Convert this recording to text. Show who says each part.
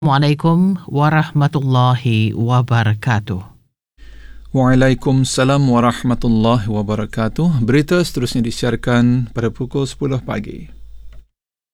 Speaker 1: Assalamualaikum warahmatullahi wabarakatuh.
Speaker 2: Waalaikumsalam warahmatullahi wabarakatuh. Berita seterusnya disiarkan pada pukul 10 pagi.